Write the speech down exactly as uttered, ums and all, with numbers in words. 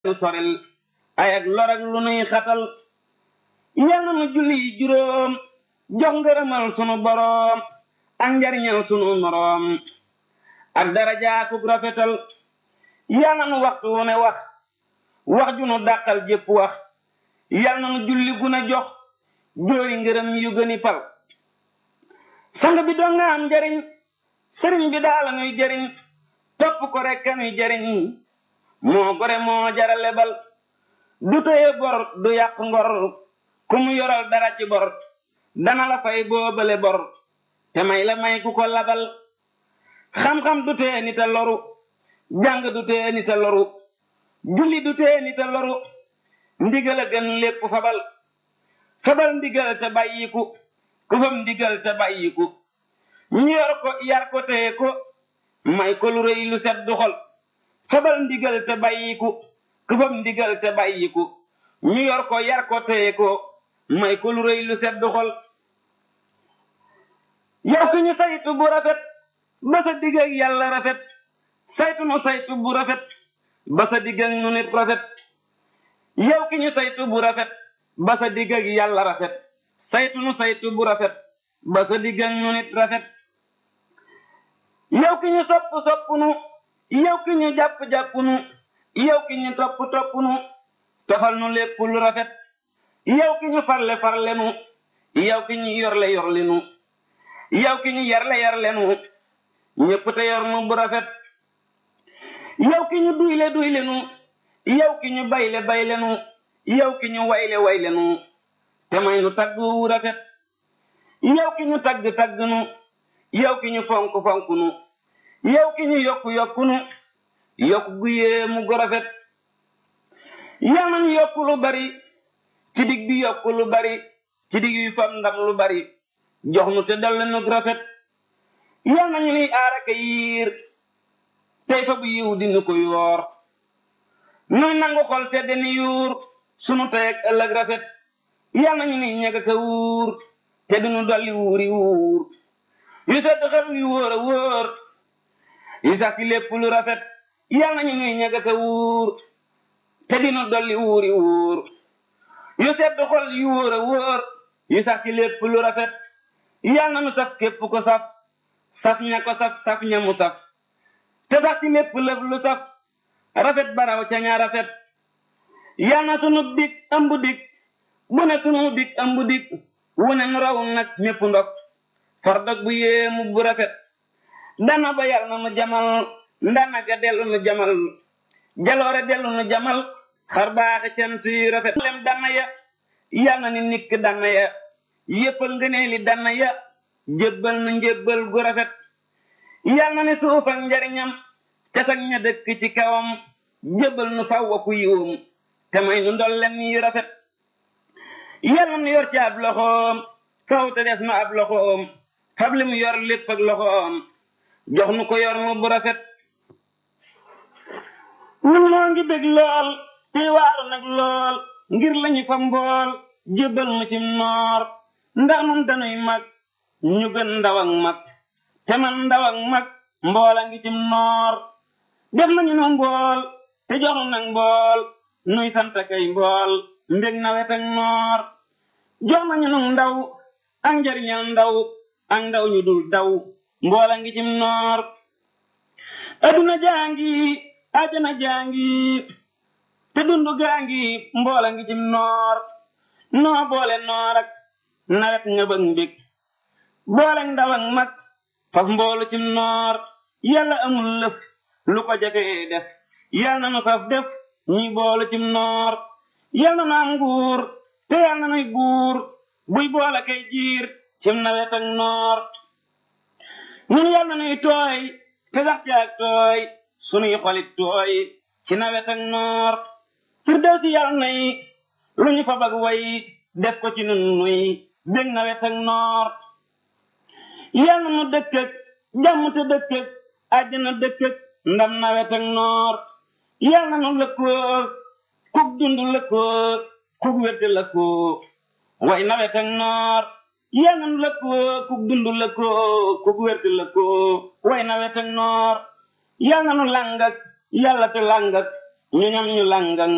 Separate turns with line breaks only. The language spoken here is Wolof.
lu soril ay ak lor ak lu nuy xatal yal na nu julli juróom jox ngërëmal sunu boroom ak njariñal sunu moroom ak darajaakub rafetal yal na nu waxtu wu ne wax wax ju nu dàqal jépp wax yal na nu julli gu ne jox jóori ngërëm yu gëni pal sang bi doo nga am njariñ sëriñ bi daala nuy jariñ topp ko rekk nuy jariñ moo gore moo jara lebal du tëye bor du yàq ngor ku mu yoral dara ci bor dana la fay boobale bor te may la may ku ko labal xam-xam du tee nita loru jàng du tee nita loru julli du tee nita loru ndigal a gën lépp fabal fabal ndigal te bàyyiku ku fam ndigal te bàyyiku ñu yor ko yar ko teye ko may ko lu rëy lu set du xol fabal ndigal te bàyyiku ku fam ndigal te bàyyiku ñu yor ko yar ko teye ko may ko lu rëy lu set du xol yow ki ñu saytu bu rafet ba sa digg ak yàlla rafet saytu nu saytu bu rafet ba sa digg ak nu nit rafet yow ki ñu saytu bu rafet ba sa digg ak yàlla rafet saytu nu saytu bu rafet ba sa digg ak nu nit rafet yow ki ñu sopp sopp nu yow ki ñu jàpp jàpp nu yow ki ñu topp topp nu tofal nu lépp lu rafet yow ki ñu farle farle nu yow ki ñu yorle yorle nu yow ki ñu yarle yarle nu ñépp te yor nu bu rafet yow ki ñu duyle duyle nu yow ki ñu bayle bayle nu yow ki ñu wayle wayle nu te may nu tagg wu rafet yow ki ñu tagg tagg nu yow ki ñu fonk fonk nu yow ki ñu yokku yokku nu yokku gu yéemu gu rafet yal nañu yokku lu bari ci dig bi yokku lu bari ci dig yu fam ndam lu bari jox nu te dal nu rafet yal nañu nuy aaraka yiir tey fa bu yiw dinu ko yoor nuy nangu xol sedde ni yuur sunu tey ak ëllëg rafet yal nañu nuy ñega ka wuur te dinu dolli wuuri wuur yu sedd xel yu wóor a wóor yu sax ci lépp lu rafet yal nañu nuy ñega ka wuur te dinu dolli wuuri wuur yu sedd xol yu wóor a wóor yu sax ci lépp lu rafet yal na nu saf képp ko saf saf ña ko saf saf ña mu saf te sax ci lépp lëf lu saf rafet baraw ca ña rafet yal na sunu dig ëmb dig bu ne sunu dig ëmb dig wu ne nu raw nag ñépp ndox far dog bu yéemu bu rafet dana ba yal na nu jamal ndana ga dellu nu jamal jaloore dellu nu jamal xar baaxe cant yu rafet lem dana ya yal na ni nikk dana ya yéppal ngëneeli dana ya jébbal nu njébbal gu rafet yal na ni suuf ak njariñam ca sag ña dëkk ci kawam jébbal nu faw aku yiwum te may nu ndolleen yu rafet yal na nu yor ci ab loxoom faw te def nu ab loxoom fab li mu yor lépp ak loxoom jox nu ko yor nu bu rafet nun noo ngi bég lool tey waaru nag lool ngir lañu fa mbool jébbal nu ci noor ndax nun danuy mag ñu gën ndaw ak mag te man ndaw ak mag mboola ngi ci noor def nañu nu mbool te jox nu nag mbool nuy sant kay mbool mbég nawet ak noor jox nañu nu ndaw ak njariñal ndaw ak ndaw ñu dul daw mboola ngi ci noor aduna jaangi ajana jaangi te dundu gaangi mboola ngi ci noor noo boole noor ak nawet nga bëgg mbég boole ndaw ak mag faf mboolu ci noor yàlla amul lëf lu ko jafee def yàlla na nu faf def ñuy boolu ci noor yàlla na nu am nguur te yàlla na nuy buur buy boole kay jiir cim nawet ak noor ñun yàlla na nuy tooy te sax ci ak tooy sunuy xolit tooy ci nawet ak noor firdawsi yàlla nay lu ñu fa bag way def ko ci nun nuy bég nawet ak noor yàlla nu dëkk ak jàmm te dëkk ak àjjana dëkk ak ndam nawet ak noor yàlla nu lëkkoo kuk dund lëkkoo kuk wérte lëkkoo way nawet ak noor yàlla nu lëkkoo kuk dund lëkkoo kuk wérte lëkkoo way nawet ak noor yàlla nu làng ak yàlla te làng ak ñu ñam ñu làng ak